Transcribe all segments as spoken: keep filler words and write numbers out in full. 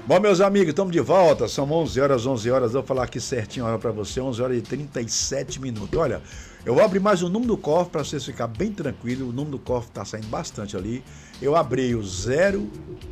Bom, meus amigos, estamos de volta. São onze horas, onze horas. Eu vou falar aqui certinho a hora para você. onze horas e trinta e sete minutos. Olha, eu vou abrir mais o número do cofre para vocês ficarem bem tranquilos. O número do cofre está saindo bastante ali. Eu abri o zero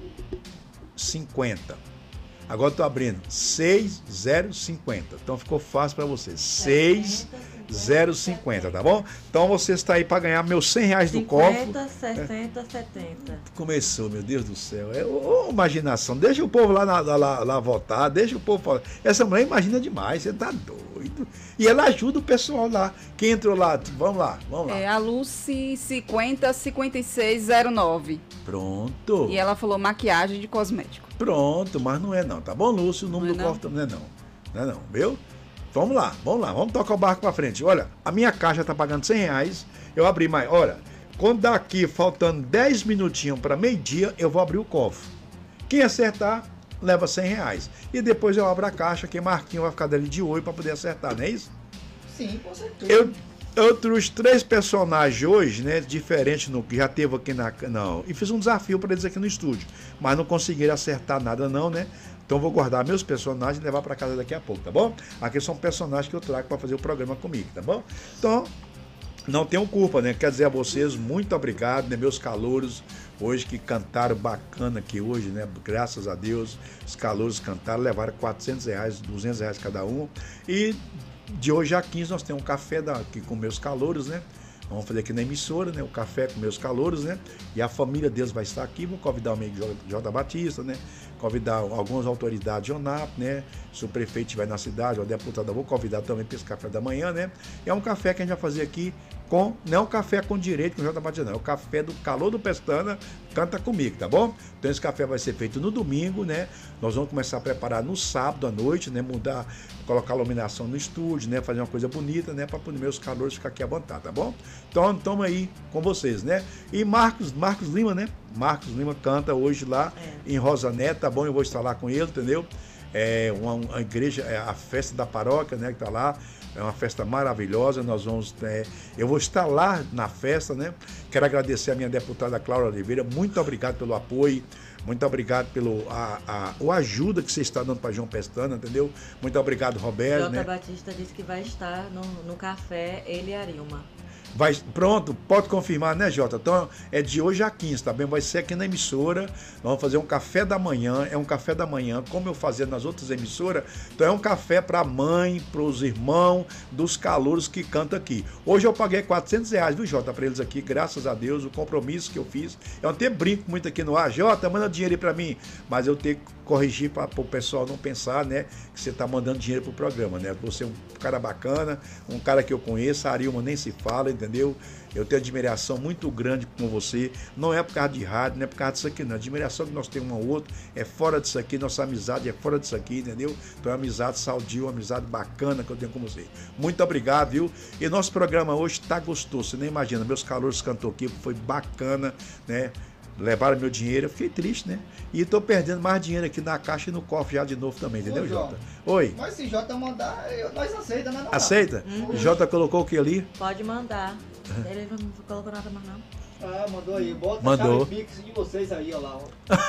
cinquenta. Agora estou abrindo seis zero cinquenta. Então ficou fácil para vocês. seis zero cinquenta, tá bom? Então você está aí para ganhar meus cem reais do cofre. cinquenta, sessenta, setenta. Começou, meu Deus do céu. É ô, ô, imaginação. Deixa o povo lá, na, lá, lá votar, deixa o povo falar. Essa mulher imagina demais, você tá doido. E ela ajuda o pessoal lá. Quem entrou lá? Vamos lá, vamos lá. É a Lucy cinquenta cinquenta e seis zero nove. Pronto. E ela falou maquiagem de cosmético. Pronto, mas não é não. Tá bom, Lúcio? O número Não é do cofre não é não. Não é não, viu? Vamos lá, vamos lá. Vamos tocar o barco pra frente. Olha, a minha caixa tá pagando cem reais. Eu abri mais. Olha, quando daqui faltando dez minutinhos para meio-dia, eu vou abrir o cofre. Quem acertar, leva cem reais. E depois eu abro a caixa, que Marquinho vai ficar dali de olho para poder acertar, não é isso? Sim, com certeza. Eu, eu trouxe três personagens hoje, né? Diferentes no que já teve aqui na. Não. E fiz um desafio para eles aqui no estúdio. Mas não conseguiram acertar nada, não, né? Então vou guardar meus personagens e levar para casa daqui a pouco, tá bom? Aqui são personagens que eu trago para fazer o programa comigo, tá bom? Então, não tenham culpa, né? Quer dizer a vocês, muito obrigado, né? Meus calouros, hoje que cantaram bacana aqui hoje, né? Graças a Deus, os calouros cantaram, levaram quatrocentos reais, duzentos reais cada um. E de hoje a quinze nós temos um café da, aqui com meus calouros, né? Vamos fazer aqui na emissora, né? O café com meus calouros, né? E a família deles vai estar aqui. Vou convidar o amigo J. Batista, né? Convidar algumas autoridades de ONAP, né? Se o prefeito estiver na cidade, ou a deputada, vou convidar também para esse café da manhã, né? É um café que a gente vai fazer aqui com, não é um café com direito com o J. Batista, não. É o café do Calor do Pestana, canta comigo, tá bom? Então esse café vai ser feito no domingo, né? Nós vamos começar a preparar no sábado à noite, né? Mudar, colocar a iluminação no estúdio, né? Fazer uma coisa bonita, né? Para poder meus calores ficar aqui à vontade, tá bom? Então estamos aí com vocês, né? E Marcos, Marcos Lima, né? Marcos Lima canta hoje lá é. em Rosa Neto, tá bom? Eu vou estar lá com ele, entendeu? É uma, uma igreja, é a festa da paróquia, né? Que tá lá. É uma festa maravilhosa, nós vamos, é, eu vou estar lá na festa, né? Quero agradecer a minha deputada Cláudia Oliveira, muito obrigado pelo apoio, muito obrigado pelo a, a, a ajuda que você está dando para João Pestana, entendeu? Muito obrigado, Roberto. J. Né? Batista disse que vai estar no, no café, ele e Arilma. Vai, pronto, pode confirmar, né, Jota? Então, é de hoje a quinze, tá bem? Vai ser aqui na emissora. Nós vamos fazer um café da manhã. É um café da manhã, como eu fazia nas outras emissoras. Então, é um café para a mãe, para os irmãos, dos calouros que cantam aqui. Hoje eu paguei quatrocentos reais, viu, Jota, para eles aqui, graças a Deus, o compromisso que eu fiz. Eu até brinco muito aqui no ar. Jota, manda dinheiro aí para mim. Mas eu tenho que corrigir para o pessoal não pensar, né, que você está mandando dinheiro para o programa, né? Você é um cara bacana, um cara que eu conheço, a Arilma nem se fala, entendeu? Eu tenho admiração muito grande com você, não é por causa de rádio, não é por causa disso aqui não, a admiração que nós temos um ao outro é fora disso aqui, nossa amizade é fora disso aqui, entendeu? Então é uma amizade saudia, uma amizade bacana que eu tenho com você. Muito obrigado, viu? E nosso programa hoje tá gostoso, você nem imagina, meus calouros cantou aqui, foi bacana, né? Levaram meu dinheiro, eu fiquei triste, né? E tô perdendo mais dinheiro aqui na caixa e no cofre já de novo também, entendeu, Jota? Oi. Mas se Jota mandar, eu, nós aceitamos, né? Não aceita? Uhum. Jota colocou o que ali? Pode mandar. Ele não colocou nada mais não. Ah, mandou aí. Bota mandou. a chave Pix de vocês aí, ó lá.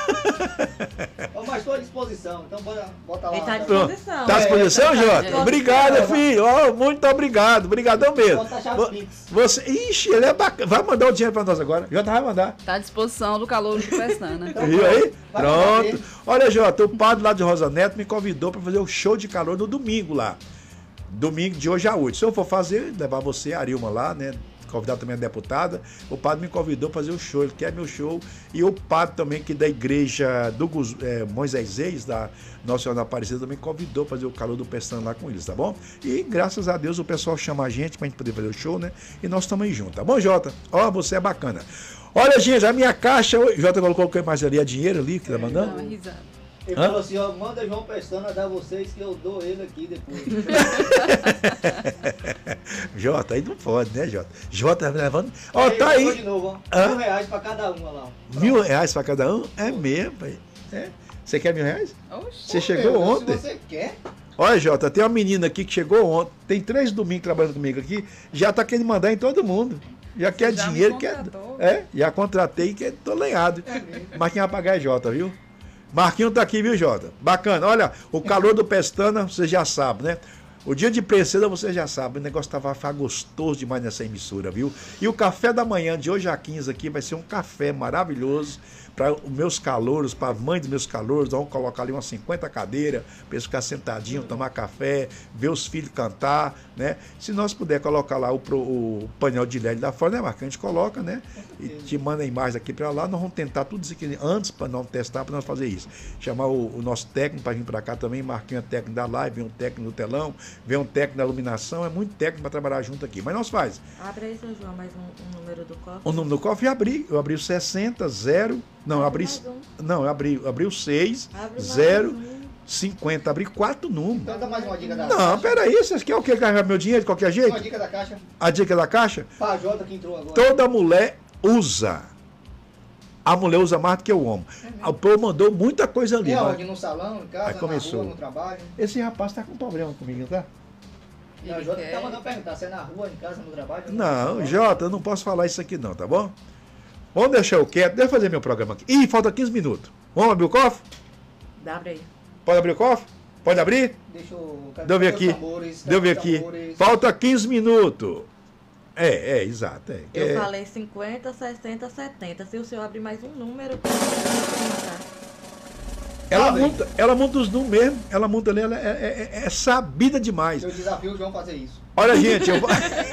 Ó. Mas estou à disposição, então bota, bota lá. Ele tá à disposição. Tá à disposição, é, Jota? Tá obrigado, filho. Oh, muito obrigado. Obrigadão mesmo. Bota a chave Pix. Você, ixi, ele é bacana. Vai mandar o dinheiro pra nós agora. Jota vai mandar. Tá à disposição do calor de Pestana. Então, viu aí? Pronto. Olha, Jota, o padre lá de Rosa Neto me convidou para fazer o show de calor no domingo lá. Domingo de hoje a oito. Se eu for fazer, levar você, a Arilma lá, né? Convidar também a deputada, o padre me convidou para fazer o show, ele quer meu show, e o padre também, que da igreja do é, Moisés Reis, da Nossa Senhora da Aparecida, também convidou para fazer o calor do Pestana lá com eles, tá bom? E graças a Deus o pessoal chama a gente para a gente poder fazer o show, né? E nós estamos aí juntos, tá bom, Jota? Ó, você é bacana. Olha, gente, a minha caixa, Jota colocou o que mais ali, é dinheiro ali que tá mandando? Não, é risada. Ele Hã? falou assim, ó, manda João Pestana dar vocês que eu dou ele aqui depois. Jota, aí não pode, né, Jota? Jota levando. Ó, aí, tá aí. De novo, ó. Mil reais pra cada um, lá. Mil reais pra cada um? É mesmo, pai. É. Você quer mil reais? Oxe, você chegou Deus, ontem. Se você quer. Olha, Jota, tem uma menina aqui que chegou ontem, tem três domingos trabalhando comigo aqui, já tá querendo mandar em todo mundo. Já quer já dinheiro, quer. É, já contratei que tô lenhado. É mesmo. Mas quem vai pagar é Jota, viu? Marquinho tá aqui, viu, Jota? Bacana. Olha, o calor do Pestana, você já sabe, né? O dia de Preseda, você já sabe, o negócio tava, vai gostoso demais nessa emissora, viu? E o café da manhã de hoje a quinze aqui vai ser um café maravilhoso para os meus calouros, para a mãe dos meus calouros. Vamos colocar ali umas cinquenta cadeiras para eles ficarem sentadinhos, tomar café, ver os filhos cantar, né? Se nós puder colocar lá o, pro, o painel de L E D da fora, né, Marcos? A gente coloca, né? E te manda a imagem aqui para lá. Nós vamos tentar tudo isso aqui antes para não testar, para nós fazer isso. Chamar o, o nosso técnico para vir para cá também. Marquinhos é técnico da live, vem um técnico do telão, vem um técnico da iluminação. É muito técnico para trabalhar junto aqui. Mas nós faz. Abre aí, seu João, mais um, um número do cofre. O número do cofre eu abri. Eu abri o sessenta, zero. Não, eu abri. Um. Não, eu abri, eu abri o seis, Abre zero, um. cinquenta. Abri quatro números. Então dá mais uma dica da Não, caixa. peraí, vocês querem o quê? Carregar meu dinheiro de qualquer jeito? Uma dica da caixa. A dica da caixa? Pajota que entrou agora. Toda mulher usa. A mulher usa mais do que o homem. O povo mandou muita coisa ali. É mas- onde? No salão, em casa, Aí começou. na rua, no trabalho. Esse rapaz tá com problema comigo, tá? E a Ele Jota quer- tá mandando perguntar se é na rua, em casa, no trabalho. ou no Não, salão. Jota, eu não posso falar isso aqui não, tá bom? Vamos deixar eu quieto. Deixa eu fazer meu programa aqui. Ih, falta quinze minutos. Vamos abrir o cofre? Dá aí. Pode abrir o cofre? Pode abrir? Deixa eu... Deixa eu ver aqui. Tambores, Deixa eu ver aqui. tambores. Falta quinze minutos. É, é, exato. É. Eu É. falei cinquenta, sessenta, setenta. Se o senhor abrir mais um número, eu vou Ela, Abre. monta, ela monta os números mesmo. Ela monta ali, ela é, é- é sabida demais. Eu desafio o João fazer isso. Olha, gente, eu vou...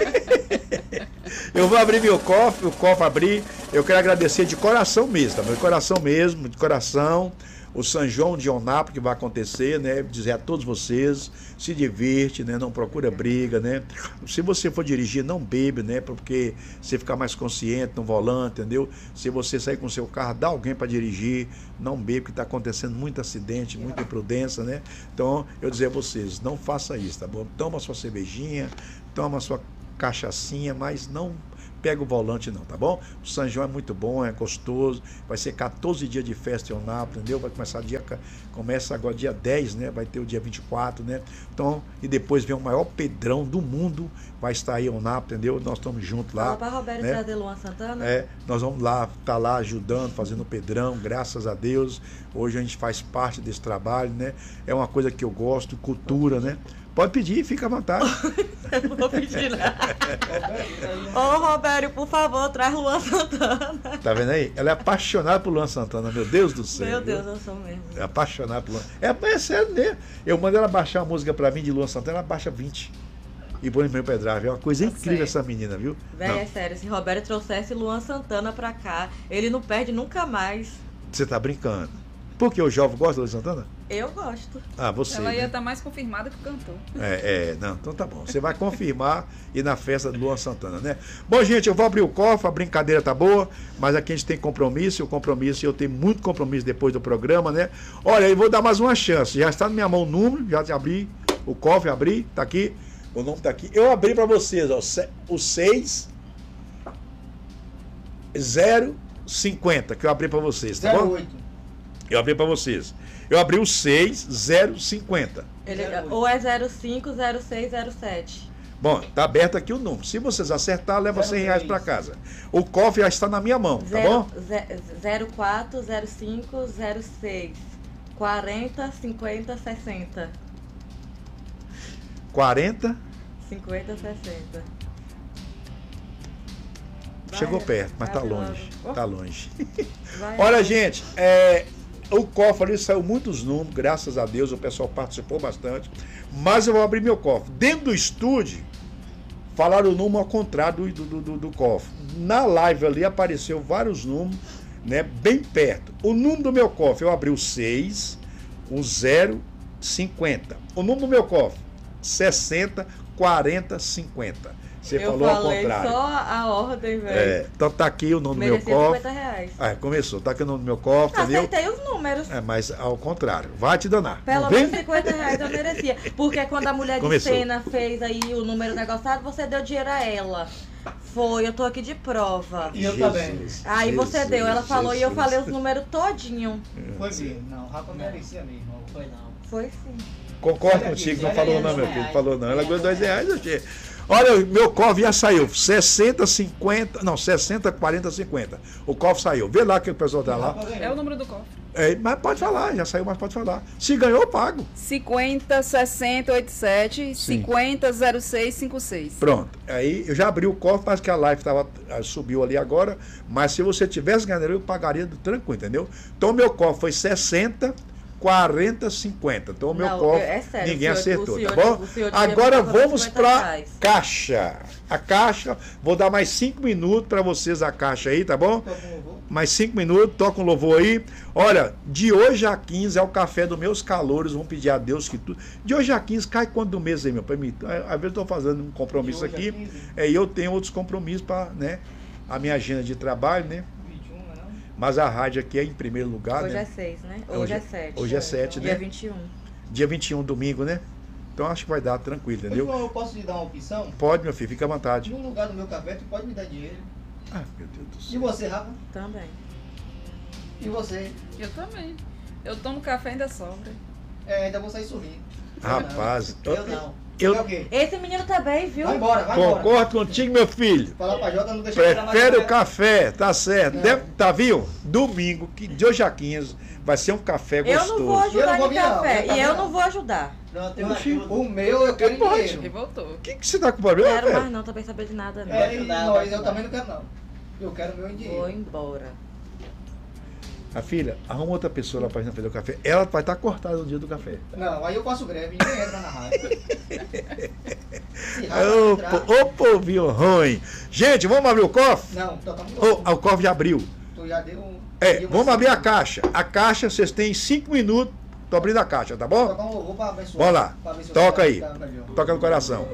eu vou abrir meu cofre, o cofre abrir. Eu quero agradecer de coração mesmo, tá? De coração mesmo, de coração. O São João de Onápolis que vai acontecer, né? Dizer a todos vocês, se divirte, né? Não procura briga, né? Se você for dirigir, não bebe, né? Porque você ficar mais consciente no volante, entendeu? Se você sair com o seu carro, dá alguém para dirigir, não bebe, porque está acontecendo muito acidente, muita imprudência, né? Então, eu dizer a vocês, não faça isso, tá bom? Toma sua cervejinha, toma sua cachaçinha, mas não pega o volante não, tá bom? O São João é muito bom, é gostoso, vai ser quatorze dias de festa em Onápolis, entendeu? Vai começar dia, começa agora dia dez, né? Vai ter o dia vinte e quatro, né? Então, e depois vem o maior pedrão do mundo, vai estar aí em Onápolis, entendeu? Nós estamos juntos lá. Fala pra Roberto né? trazer Luan Santana. É, nós vamos lá, tá lá ajudando, fazendo o pedrão, graças a Deus. Hoje a gente faz parte desse trabalho, né? É uma coisa que eu gosto, cultura, né? Pode pedir, fica à vontade. Eu não vou pedir nada. Ô, Roberto, por favor, traz Luan Santana. Tá vendo aí? Ela é apaixonada por Luan Santana, meu Deus do céu. Meu viu? Deus, eu sou mesmo. É apaixonada por Luan. É, é sério mesmo. Eu mando ela baixar uma música pra mim de Luan Santana, ela baixa vinte. E põe no meu pendrive. É uma coisa Tá incrível certo. essa menina, viu? Véi, Não, é sério, se Roberto trouxesse Luan Santana pra cá, ele não perde nunca mais. você tá brincando. Por que o jovem gosta de Luan Santana? Eu gosto. Ah, você. Ela ia né? estar mais confirmada que o cantor. É, é, não, então tá bom. Você vai confirmar e na festa do Luan Santana, né? Bom, gente, eu vou abrir o cofre, a brincadeira tá boa, mas aqui a gente tem compromisso, e o compromisso, eu tenho muito compromisso depois do programa, né? Olha, eu vou dar mais uma chance. Já está na minha mão o número, já abri o cofre, abri, tá aqui. O nome tá aqui. Eu abri para vocês, ó, o seis zero cinquenta, que eu abri para vocês, tá zero bom? oito. Eu abri para vocês. Eu abri o seis zero cinquenta. Ele, zero oito. ou é zero cinco, zero seis, zero sete. Bom, tá aberto aqui o número. Se vocês acertar, leva cem reais para casa. O cofre já está na minha mão, tá bom? zero quatro, zero cinco, zero seis, quarenta, cinquenta, sessenta. quarenta, cinquenta, sessenta. chegou Vai, perto, mas tá abre longe. logo. Tá longe. Vai, Olha, vai. gente, é, o cofre ali saiu muitos números, graças a Deus, o pessoal participou bastante. Mas eu vou abrir meu cofre. Dentro do estúdio, falaram o número ao contrário do, do, do, do cofre. Na live ali apareceu vários números, né, bem perto. O número do meu cofre, eu abri o seis, o zero, cinquenta. O número do meu cofre, sessenta, quarenta, cinquenta. Você Eu falou ao falei contrário. só a ordem, velho. É, então tá aqui o nome do meu Merecia cofre. cinquenta reais. Ah, começou, tá aqui o nome do meu cofre, entendeu? Acertei os números. É, mas ao contrário, vai te danar. Pelo Não vem? menos cinquenta reais eu merecia. Porque quando a mulher de Começou. cena fez aí o número negociado, você deu dinheiro a ela. Foi, eu tô aqui de prova. E eu também. Aí você deu, ela falou e eu Jesus. falei os números todinho. Foi mesmo. Não, Rafa merecia mesmo. Foi não. Foi sim. Concordo Olha contigo, aqui, não olha falou aí, não, meu dois filho. reais. Falou não. Ela ganhou dois reais, eu tinha. Olha, o meu cofre já saiu. sessenta, cinquenta. Não, sessenta, quarenta, cinquenta. O cofre saiu. Vê lá que o pessoal tá lá. Rafa ganhou. É o número do cofre. É, mas pode falar, já saiu, mas pode falar. Se ganhou, eu pago. cinquenta, sessenta, oitenta e sete, Sim. cinquenta, zero seis, cinquenta e seis. Pronto. Aí eu já abri o cofre, mas que a live tava, subiu ali agora. Mas se você tivesse ganhado, eu pagaria tranquilo, entendeu? Então o meu cofre foi sessenta, quarenta, cinquenta. Então o meu Não, cofre, é sério, ninguém o senhor- acertou, o senhor- tá bom? o senhor devia Agora me pagar vamos cinquenta para reais. caixa. A caixa, vou dar mais cinco minutos para vocês a caixa aí, tá bom? Toca um louvor. Mais cinco minutos, toca um louvor aí. Olha, de hoje a quinze é o café dos meus calouros. Vamos pedir a Deus que tudo. De hoje a quinze cai quanto do mês aí, meu pai? Me- Às vezes eu estou fazendo um compromisso De hoje a aqui. quinze? É, e eu tenho outros compromissos para, né? A minha agenda de trabalho, né? vinte e um, não é não? Mas a rádio aqui é em primeiro lugar, Hoje né? é seis, né? Hoje Hoje é- é sete. hoje é sete, Dia né? vinte e um. Dia vinte e um, domingo, né? Então acho que vai dar tranquilo, Ô, entendeu? João, eu posso te dar uma opção? Pode, meu filho, fica à vontade. No lugar do meu café, tu pode me dar dinheiro. Ah, meu Deus do E céu. você, Rafa? Também. E você? Eu também. Eu tomo café e ainda sobra. É, ainda vou sair sorrindo. Rapaz, Eu eu- não. eu- É o quê? Esse menino também, viu? Vai embora, vai embora. Concordo contigo, meu filho. Fala pra Jota, não deixa eu tirar mais Prefere o café. café, tá certo. Não. Deve, tá, viu? Domingo, que de hoje a quinze, vai ser um café Eu gostoso. não vou Eu ajudar não vou no vir, não. café. Eu E também eu não. não vou ajudar. Não, tem Oxi. uma... O meu eu quero Pode. dinheiro. E voltou. O que, que você tá com problema, Quero velho? mais não, também saber de nada não. É, e ajudar, nós, vai eu ajudar. também não quero não. Eu quero meu em Vou dinheiro. embora. A filha, arruma outra pessoa lá pra gente fazer o café. Ela vai estar cortada no dia do café. Não, aí eu faço greve, ninguém entra na rádio. Se Rafa Ô, entrar... po- ô povinho ruim. Gente, vamos abrir o cofre? Não, tocamos Ô, o cofre já abriu. Tu já deu um... É, deu uma vamos abrir a segunda. caixa. A caixa, vocês têm cinco minutos. Tô abrindo a caixa, tá bom? Tocar um louvor pra abençoar. Vamos lá. Pra ver se você Toca vai aí. ficar melhor. Toca no coração.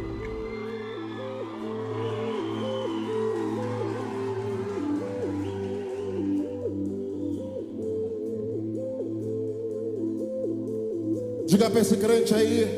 Diga pra esse crente aí,